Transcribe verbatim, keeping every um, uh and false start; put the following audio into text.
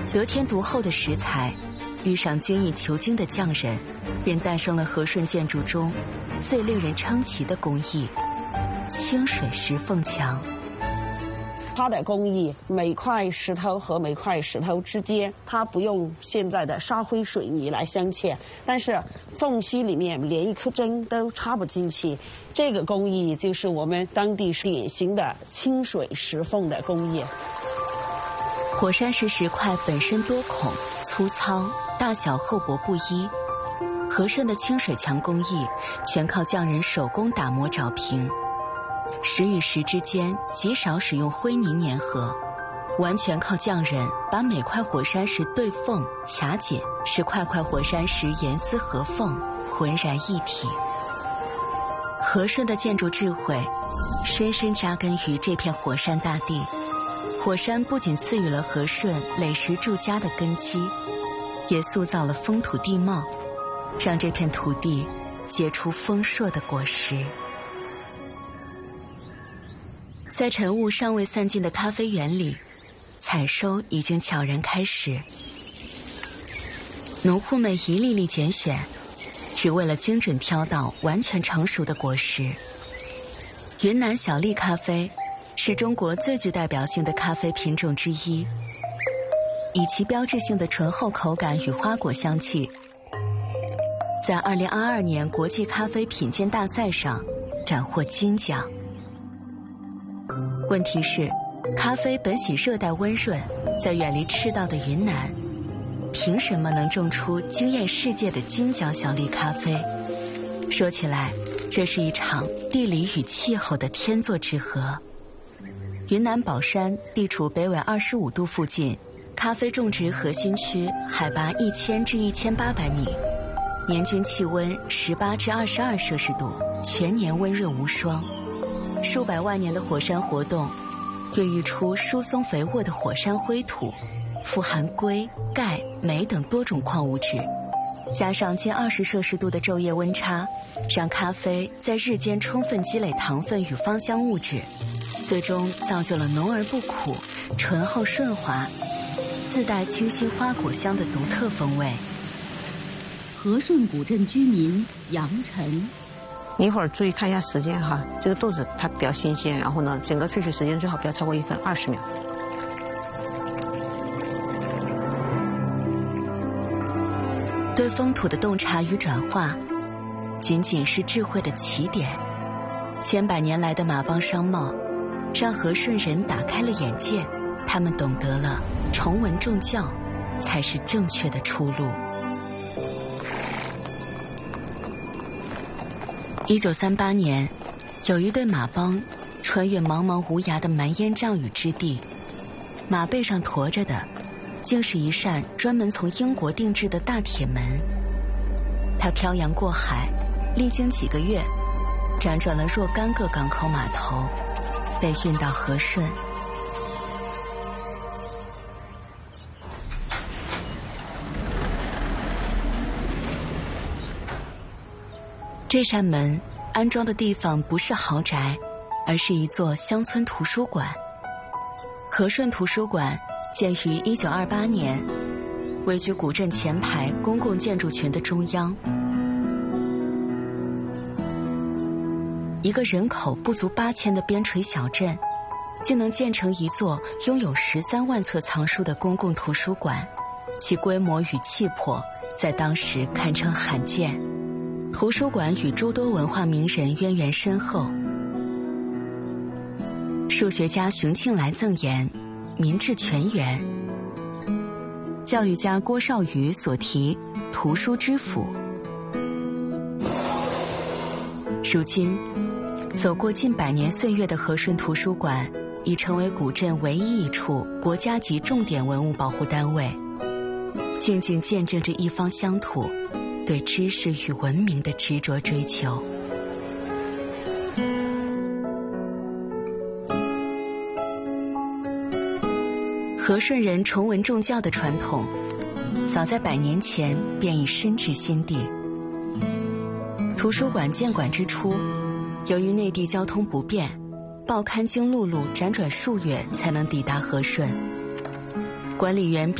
得天独厚的石材，遇上精益求精的匠人，便诞生了和顺建筑中最令人称奇的工艺——清水石缝墙。 它的工艺，每块石头和每块石头之间，它不用现在的沙灰水泥来镶嵌，但是缝隙里面连一颗针都插不进去。这个工艺就是我们当地典型的清水石缝的工艺。 火山石石块本身多孔、粗糙，大小厚薄不一。和顺的清水墙工艺全靠匠人手工打磨凿平。石与石之间极少使用灰泥粘合，完全靠匠人把每块火山石对缝卡紧，使块块火山石严丝合缝，浑然一体。和顺的建筑智慧深深扎根于这片火山大地。火山不仅赐予了和顺垒石筑家的根基，也塑造了风土地貌，让这片土地结出丰硕的果实。在晨雾尚未散尽的咖啡园里，采收已经悄然开始。农户们一粒粒拣选，只为了精准挑到完全成熟的果实。云南小粒咖啡是中国最具代表性的咖啡品种之一，以其标志性的醇厚口感与花果香气，在二零二二年国际咖啡品鉴大赛上斩获金奖。问题是，咖啡本喜热带温润，在远离赤道的云南，凭什么能种出惊艳世界的金角小粒咖啡？说起来，这是一场地理与气候的天作之合。云南保山地处北纬二十五度附近，咖啡种植核心区，海拔一千至一千八百米，年均气温十八至二十二摄氏度，全年温润无霜。数百万年的火山活动，孕育出疏松肥沃的火山灰土，富含硅、钙、镁等多种矿物质。加上近二十摄氏度的昼夜温差，让咖啡在日间充分积累糖分与芳香物质，最终造就了浓而不苦、醇厚顺滑、自带清新花果香的独特风味。 和顺古镇居民杨晨， 你一会儿注意看一下时间哈，这个豆子它比较新鲜，然后呢，整个萃取时间最好不要超过一分二十秒。 对风土的洞察与转化，仅仅是智慧的起点。千百年来的马帮商贸，让和顺人打开了眼界，他们懂得了崇文重教才是正确的出路。一九三八年，有一对马帮穿越茫茫无涯的蛮烟瘴雨之地，马背上驮着的竟是一扇专门从英国定制的大铁门。它漂洋过海，历经几个月，辗转了若干个港口码头，被运到和顺。这扇门安装的地方不是豪宅，而是一座乡村图书馆。和顺图书馆建于一九二八年，位居古镇前排公共建筑群的中央。一个人口不足八千的边陲小镇，竟能建成一座拥有十三万册藏书的公共图书馆，其规模与气魄在当时堪称罕见。图书馆与诸多文化名人渊源深厚。数学家熊庆来赠言，民智全源；教育家郭绍宇所题图书之府。如今，走过近百年岁月的和顺图书馆，已成为古镇唯一一处国家级重点文物保护单位，静静见证着一方乡土对知识与文明的执着追求。和顺人崇文重教的传统，早在百年前便已深植心底。图书馆建馆之初，由于内地交通不便，报刊经陆路辗转数月才能抵达和顺，管理员